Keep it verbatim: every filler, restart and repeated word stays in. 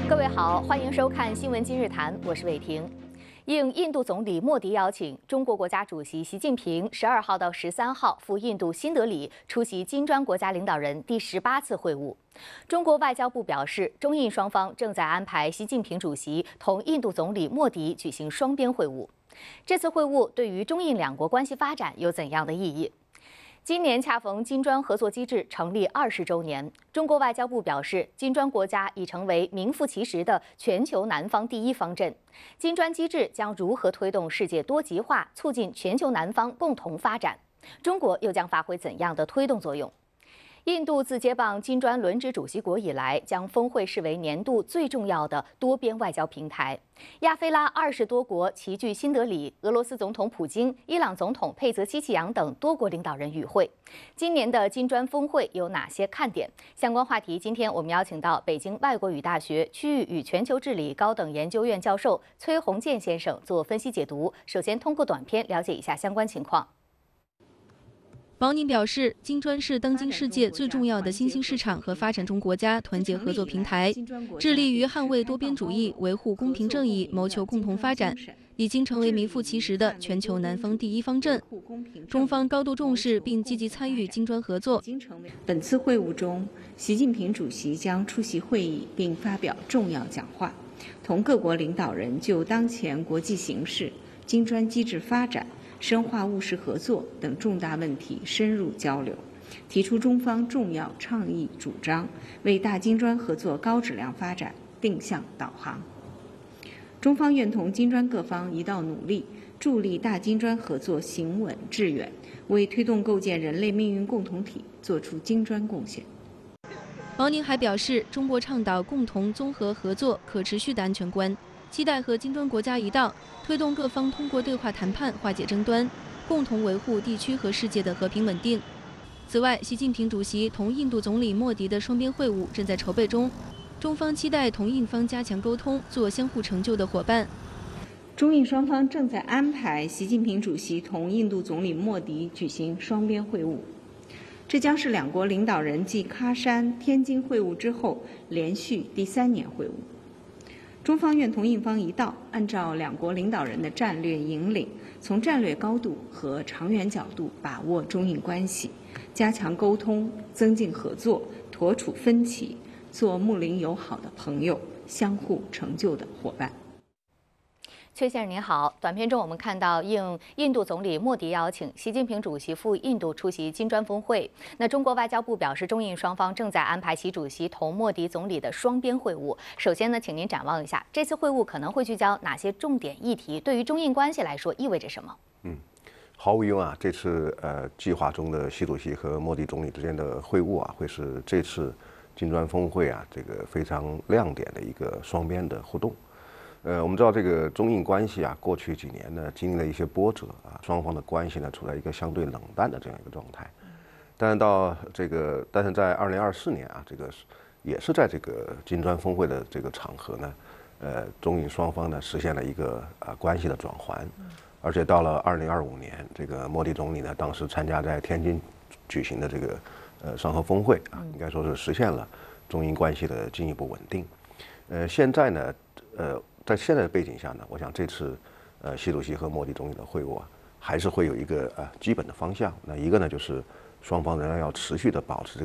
各位好，欢迎收看《新闻今日谈》，我是伟婷。应印度总理莫迪邀请，中国国家主席习近平十二号到十三号赴印度新德里出席金砖国家领导人第十八次会晤。中国外交部表示，中印双方正在安排习近平主席同印度总理莫迪举行双边会晤。这次会晤对于中印两国关系发展有怎样的意义？今年恰逢金砖合作机制成立二十周年，中国外交部表示，金砖国家已成为名副其实的全球南方第一方阵。金砖机制将如何推动世界多极化，促进全球南方共同发展？中国又将发挥怎样的推动作用？印度自接棒金砖轮值主席国以来，将峰会视为年度最重要的多边外交平台。亚非拉二十多国齐聚新德里，俄罗斯总统普京、伊朗总统佩泽基奇扬等多国领导人与会。今年的金砖峰会有哪些看点？相关话题，今天我们邀请到北京外国语大学区域与全球治理高等研究院教授崔洪建先生做分析解读。首先，通过短片了解一下相关情况。 毛宁表示，金砖是当今世界最重要的新兴市场和发展中国家团结合作平台，致力于捍卫多边主义、维护公平正义、谋求共同发展，已经成为名副其实的全球南方第一方阵。中方高度重视并积极参与金砖合作。 本次会晤中，习近平主席将出席会议并发表重要讲话，同各国领导人就当前国际形势、金砖机制发展、深化务实合作等重大问题深入交流，提出中方重要倡议主张，为大金砖合作高质量发展定向导航。中方愿同金砖各方一道努力，助力大金砖合作行稳致远，为推动构建人类命运共同体作出金砖贡献。 毛宁还表示，中国倡导共同综合合作可持续的安全观，期待和金砖国家一道，推动各方通过对话谈判化解争端，共同维护地区和世界的和平稳定。此外，习近平主席同印度总理莫迪的双边会晤正在筹备中，中方期待同印方加强沟通，做相互成就的伙伴。 中印双方正在安排习近平主席同印度总理莫迪举行双边会晤，这将是两国领导人继喀山、天津会晤之后连续第三年会晤。中方愿同印方一道，按照两国领导人的战略引领，从战略高度和长远角度把握中印关系，加强沟通，增进合作，妥处分歧，做睦邻友好的朋友，相互成就的伙伴。 崔先生您好，短片中我们看到，应印度总理莫迪邀请，习近平主席赴印度出席金砖峰会。那中国外交部表示，中印双方正在安排习主席同莫迪总理的双边会晤。首先呢，请您展望一下这次会晤可能会聚焦哪些重点议题？对于中印关系来说意味着什么？ 嗯，毫无疑问啊，这次呃计划中的习主席和莫迪总理之间的会晤啊，会是这次金砖峰会啊这个非常亮点的一个双边的互动。呃，我们知道这个中印关系啊，过去几年呢经历了一些波折啊，双方的关系呢处在一个相对冷淡的这样一个状态。但是到这个，但是在二零二四年啊，这个也是在这个金砖峰会的这个场合呢，呃，中印双方呢实现了一个啊、呃、关系的转环，而且到了二零二五年，这个莫迪总理呢当时参加在天津举行的这个呃上合峰会啊，应该说是实现了中印关系的进一步稳定。呃，现在呢，呃。在现在的背景下呢，我想这次，呃，习主席和莫迪总理的会晤啊，还是会有一个呃基本的方向。那一个呢，就是双方仍然要持续的保持这